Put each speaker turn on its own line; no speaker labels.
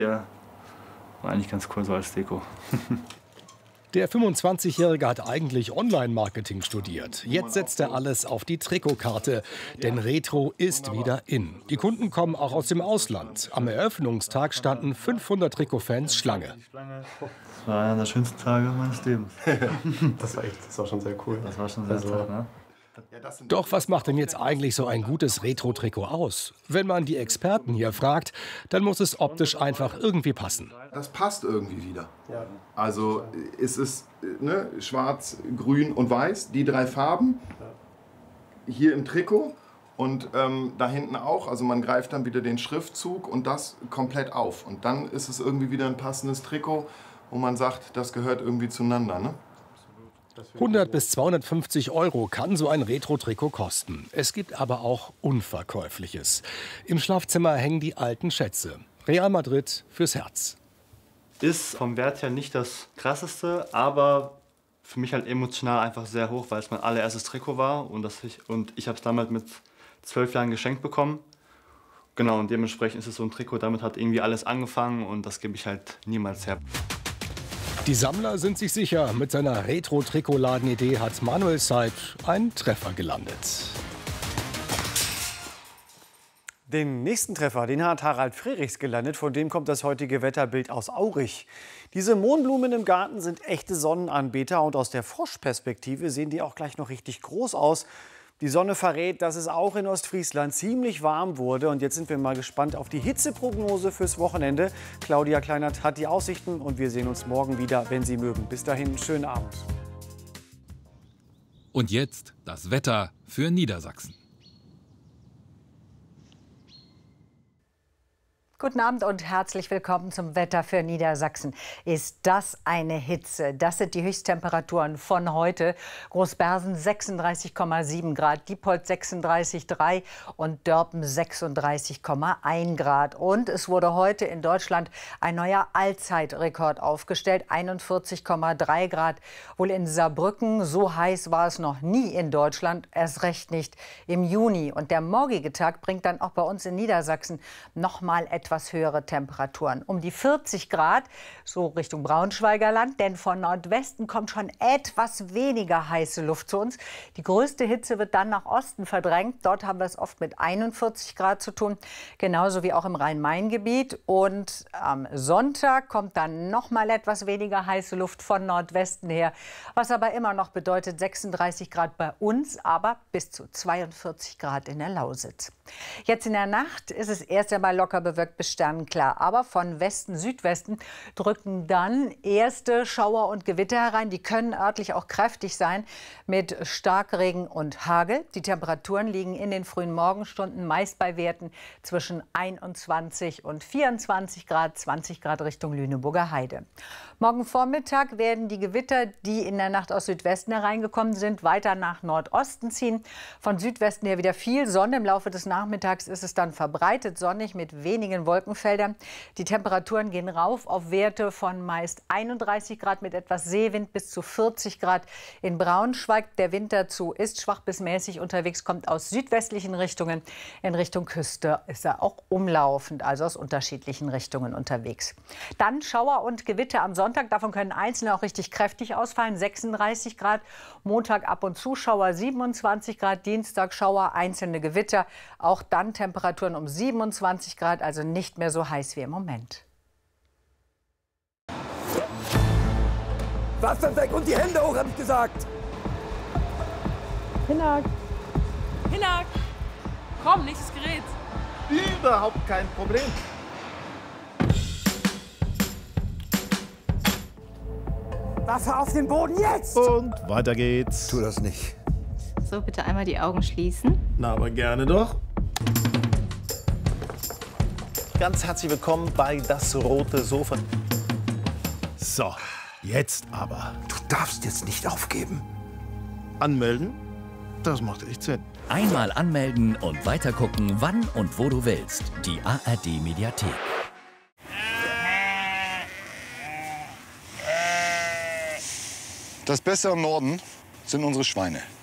Ja, war eigentlich ganz cool so als Deko.
Der 25-Jährige hat eigentlich Online-Marketing studiert. Jetzt setzt er alles auf die Trikotkarte, denn Retro ist wieder in. Die Kunden kommen auch aus dem Ausland. Am Eröffnungstag standen 500 Trikotfans Schlange.
Das war einer der schönsten Tage meines Lebens.
Das war schon sehr cool.
Das war schon sehr toll, ne?
Doch was macht denn jetzt eigentlich so ein gutes Retro-Trikot aus? Wenn man die Experten hier fragt, dann muss es optisch einfach irgendwie passen.
Das passt irgendwie wieder. Also es ist schwarz, grün und weiß, die drei Farben hier im Trikot und da hinten auch. Also man greift dann wieder den Schriftzug und das komplett auf. Und dann ist es irgendwie wieder ein passendes Trikot, wo man sagt, das gehört irgendwie zueinander, ne?
100 bis 250 € kann so ein Retro-Trikot kosten. Es gibt aber auch Unverkäufliches. Im Schlafzimmer hängen die alten Schätze. Real Madrid fürs Herz.
Ist vom Wert her nicht das krasseste, aber für mich halt emotional einfach sehr hoch, weil es mein allererstes Trikot war und ich habe es damals mit 12 Jahren geschenkt bekommen. Genau, und dementsprechend ist es so ein Trikot, damit hat irgendwie alles angefangen und das gebe ich halt niemals her.
Die Sammler sind sich sicher, mit seiner Retro-Trikotladen-Idee hat Manuel Seid einen Treffer gelandet.
Den nächsten Treffer, den hat Harald Frerichs gelandet. Von dem kommt das heutige Wetterbild aus Aurich. Diese Mohnblumen im Garten sind echte Sonnenanbeter und aus der Froschperspektive sehen die auch gleich noch richtig groß aus. Die Sonne verrät, dass es auch in Ostfriesland ziemlich warm wurde. Und jetzt sind wir mal gespannt auf die Hitzeprognose fürs Wochenende. Claudia Kleinert hat die Aussichten und wir sehen uns morgen wieder, wenn Sie mögen. Bis dahin, schönen Abend.
Und jetzt das Wetter für Niedersachsen.
Guten Abend und herzlich willkommen zum Wetter für Niedersachsen. Ist das eine Hitze? Das sind die Höchsttemperaturen von heute. Großbersen 36,7 Grad, Diepholz 36,3 und Dörpen 36,1 Grad. Und es wurde heute in Deutschland ein neuer Allzeitrekord aufgestellt, 41,3 Grad. Wohl in Saarbrücken, so heiß war es noch nie in Deutschland, erst recht nicht im Juni. Und der morgige Tag bringt dann auch bei uns in Niedersachsen noch mal etwas höhere Temperaturen. Um die 40 Grad, so Richtung Braunschweiger Land, denn von Nordwesten kommt schon etwas weniger heiße Luft zu uns. Die größte Hitze wird dann nach Osten verdrängt. Dort haben wir es oft mit 41 Grad zu tun, genauso wie auch im Rhein-Main-Gebiet. Und am Sonntag kommt dann noch mal etwas weniger heiße Luft von Nordwesten her, was aber immer noch bedeutet 36 Grad bei uns, aber bis zu 42 Grad in der Lausitz. Jetzt in der Nacht ist es erst einmal locker bewölkt bis sternenklar, aber von Westen, Südwesten drücken dann erste Schauer und Gewitter herein. Die können örtlich auch kräftig sein mit Starkregen und Hagel. Die Temperaturen liegen in den frühen Morgenstunden meist bei Werten zwischen 21 und 24 Grad, 20 Grad Richtung Lüneburger Heide. Morgen Vormittag werden die Gewitter, die in der Nacht aus Südwesten hereingekommen sind, weiter nach Nordosten ziehen. Von Südwesten her wieder viel Sonne. Im Laufe des Nachmittags ist es dann verbreitet sonnig mit wenigen Wolkenfeldern. Die Temperaturen gehen rauf auf Werte von meist 31 Grad mit etwas Seewind bis zu 40 Grad in Braunschweig. Der Wind dazu ist schwach bis mäßig unterwegs, kommt aus südwestlichen Richtungen. In Richtung Küste ist er auch umlaufend, also aus unterschiedlichen Richtungen unterwegs. Dann Schauer und Gewitter am Sonntag. Davon können einzelne auch richtig kräftig ausfallen. 36 Grad. Montag ab und zu Schauer 27 Grad. Dienstag Schauer, einzelne Gewitter. Auch dann Temperaturen um 27 Grad, also nicht mehr so heiß wie im Moment.
Wasser weg und die Hände hoch, habe ich gesagt.
Hinak. Hinak. Komm, nächstes Gerät.
Überhaupt kein Problem.
Wasser auf den Boden jetzt!
Und weiter geht's.
Tu das nicht.
So, bitte einmal die Augen schließen.
Na, aber gerne doch.
Ganz herzlich willkommen bei Das Rote Sofa.
So, jetzt aber.
Du darfst jetzt nicht aufgeben.
Anmelden? Das macht echt Sinn.
Einmal anmelden und weitergucken, wann und wo du willst. Die ARD Mediathek.
Das Beste am Norden sind unsere Schweine.